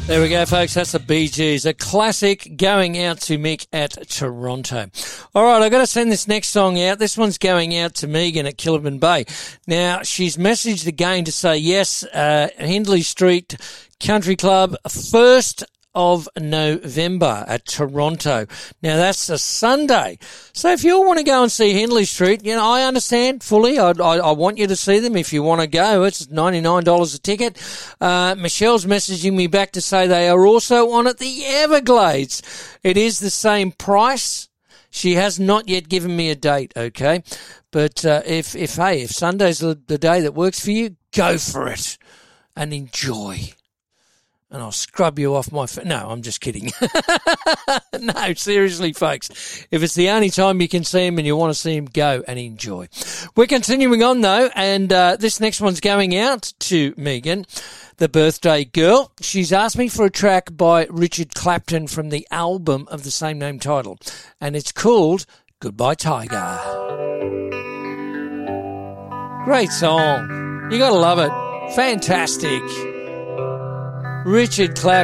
There we go, folks. That's the Bee Gees, a classic going out to Mick at Toronto. All right, I've got to send this next song out. This one's going out to Megan at Kilburn Bay. Now, she's messaged again to say, yes, Hindley Street Country Club, 1st of November at Toronto. Now, that's a Sunday. So if you want to go and see Hindley Street, you know, I understand fully. I want you to see them if you want to go. It's $99 a ticket. Michelle's messaging me back to say they are also on at the Everglades. It is the same price. She has not yet given me a date, okay? But if Sunday's the day that works for you, go for it and enjoy. And I'll scrub you off my... No, I'm just kidding. No, seriously, folks. If it's the only time you can see him and you want to see him, go and enjoy. We're continuing on, though, and this next one's going out to Megan, the birthday girl. She's asked me for a track by Richard Clapton from the album of the same name title, and it's called Goodbye Tiger. Great song. You got to love it. Fantastic. Richard Clapton.